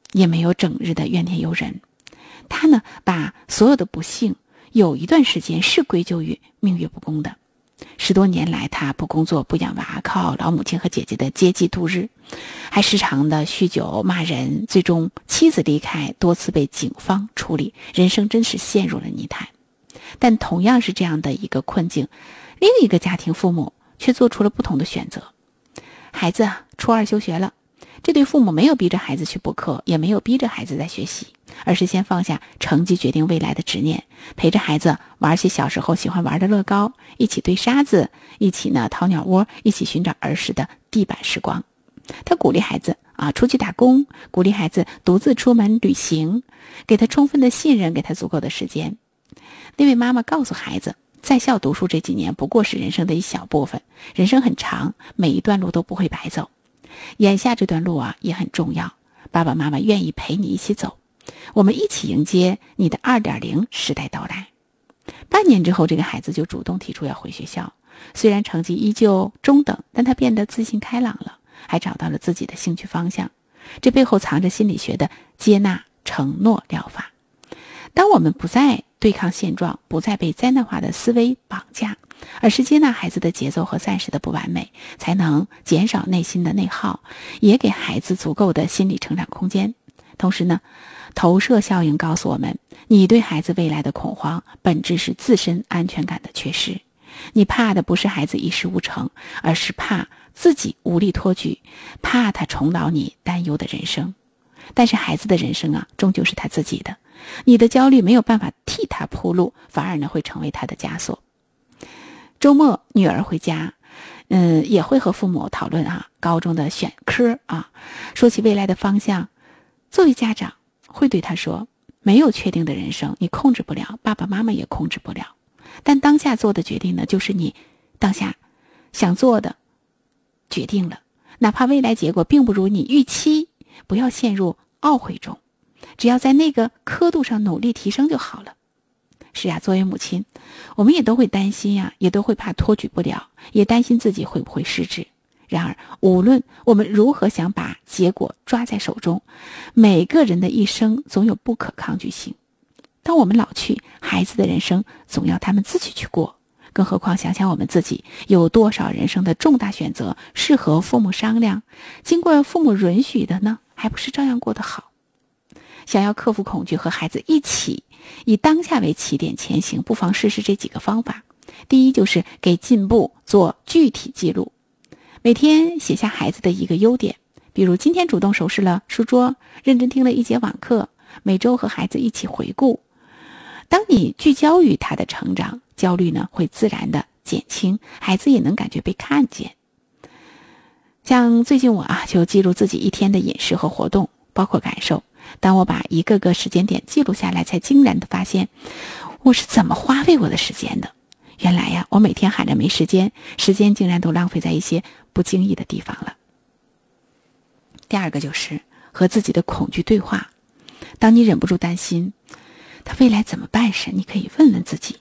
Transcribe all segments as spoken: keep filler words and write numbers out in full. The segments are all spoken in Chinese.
也没有整日的怨天尤人。他呢，把所有的不幸有一段时间是归咎于命运不公的。十多年来，他不工作不养娃，靠老母亲和姐姐的接济度日，还时常的酗酒骂人，最终妻子离开，多次被警方处理，人生真是陷入了泥潭。但同样是这样的一个困境，另一个家庭父母却做出了不同的选择。孩子初二休学了，这对父母没有逼着孩子去补课，也没有逼着孩子在学习，而是先放下成绩决定未来的执念，陪着孩子玩些小时候喜欢玩的乐高，一起堆沙子，一起呢掏鸟窝，一起寻找儿时的地板时光。他鼓励孩子啊出去打工，鼓励孩子独自出门旅行，给他充分的信任，给他足够的时间。那位妈妈告诉孩子，在校读书这几年不过是人生的一小部分，人生很长，每一段路都不会白走。眼下这段路啊也很重要，爸爸妈妈愿意陪你一起走，我们一起迎接你的 二点零 时代到来。半年之后，这个孩子就主动提出要回学校，虽然成绩依旧中等，但他变得自信开朗了，还找到了自己的兴趣方向。这背后藏着心理学的接纳承诺疗法。当我们不再对抗现状，不再被灾难化的思维绑架，而是接纳孩子的节奏和暂时的不完美，才能减少内心的内耗，也给孩子足够的心理成长空间。同时呢，投射效应告诉我们，你对孩子未来的恐慌，本质是自身安全感的缺失。你怕的不是孩子一事无成，而是怕自己无力托举，怕他重蹈你担忧的人生。但是孩子的人生啊，终究是他自己的，你的焦虑没有办法替他铺路，反而呢会成为他的枷锁。周末女儿回家，嗯，也会和父母讨论啊高中的选科啊，说起未来的方向。作为家长，会对他说，没有确定的人生，你控制不了，爸爸妈妈也控制不了。但当下做的决定呢，就是你当下想做的决定了，哪怕未来结果并不如你预期，不要陷入懊悔中，只要在那个刻度上努力提升就好了。是啊，作为母亲，我们也都会担心呀、啊，也都会怕托举不了，也担心自己会不会失智。然而，无论我们如何想把结果抓在手中，每个人的一生总有不可抗拒性。当我们老去，孩子的人生总要他们自己去过。更何况想想我们自己，有多少人生的重大选择是和父母商量，经过父母允许的呢？还不是照样过得好？想要克服恐惧，和孩子一起以当下为起点前行，不妨试试这几个方法。第一，就是给进步做具体记录，每天写下孩子的一个优点，比如今天主动收拾了书桌，认真听了一节网课，每周和孩子一起回顾。当你聚焦于他的成长，焦虑呢会自然的减轻，孩子也能感觉被看见。像最近我啊就记录自己一天的饮食和活动，包括感受。当我把一个个时间点记录下来，才惊然的发现我是怎么花费我的时间的。原来呀，我每天喊着没时间，时间竟然都浪费在一些不经意的地方了。第二个就是和自己的恐惧对话。当你忍不住担心他未来怎么办时，你可以问问自己，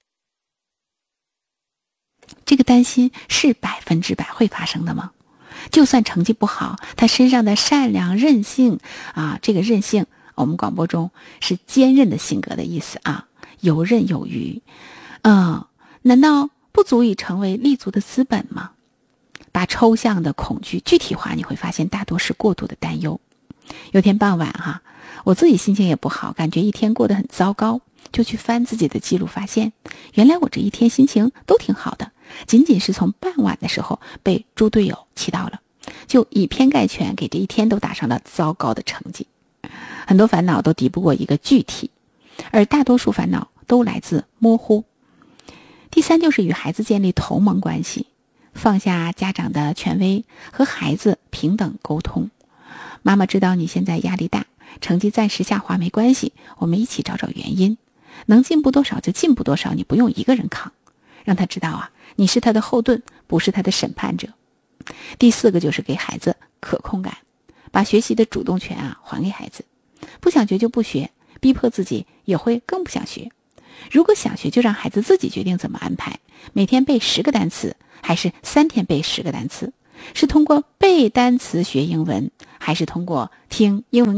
这个担心是百分之百会发生的吗？就算成绩不好，他身上的善良韧性啊，这个韧性我们广播中是坚韧的性格的意思啊，游刃有余，嗯，难道不足以成为立足的资本吗？把抽象的恐惧具体化，你会发现大多是过度的担忧。有天傍晚哈、啊，我自己心情也不好，感觉一天过得很糟糕，就去翻自己的记录，发现原来我这一天心情都挺好的，仅仅是从傍晚的时候被猪队友气到了，就以偏概全，给这一天都打上了糟糕的成绩。很多烦恼都敌不过一个具体，而大多数烦恼都来自模糊。第三，就是与孩子建立同盟关系，放下家长的权威，和孩子平等沟通。妈妈知道你现在压力大，成绩暂时下滑没关系，我们一起找找原因，能进步多少就进步多少，你不用一个人扛。让他知道啊，你是他的后盾，不是他的审判者。第四个就是给孩子可控感，把学习的主动权啊还给孩子。不想学就不学，逼迫自己也会更不想学。如果想学，就让孩子自己决定怎么安排，每天背十个单词，还是三天背十个单词？是通过背单词学英文，还是通过听英文歌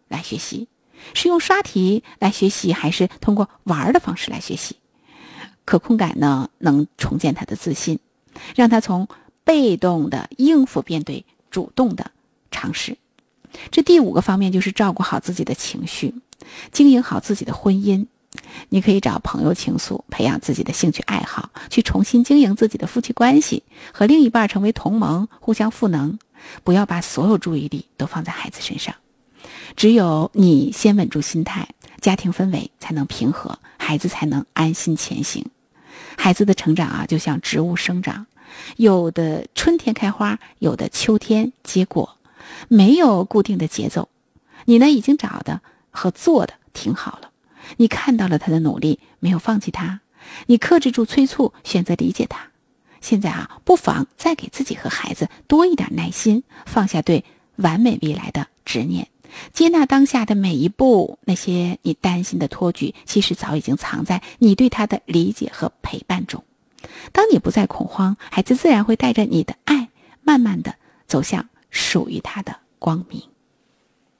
来学习？是用刷题来学习，还是通过玩的方式来学习？可控感呢，能重建他的自信，让他从被动的应付变对主动的尝试。这第五个方面就是照顾好自己的情绪，经营好自己的婚姻。你可以找朋友倾诉，培养自己的兴趣爱好，去重新经营自己的夫妻关系，和另一半成为同盟，互相赋能。不要把所有注意力都放在孩子身上。只有你先稳住心态，家庭氛围才能平和，孩子才能安心前行。孩子的成长啊，就像植物生长，有的春天开花，有的秋天结果，没有固定的节奏。你呢，已经找的和做的挺好了，你看到了他的努力，没有放弃他，你克制住催促，选择理解他。现在啊，不妨再给自己和孩子多一点耐心，放下对完美未来的执念，接纳当下的每一步。那些你担心的托举，其实早已经藏在你对他的理解和陪伴中。当你不再恐慌，孩子自然会带着你的爱，慢慢的走向属于他的光明。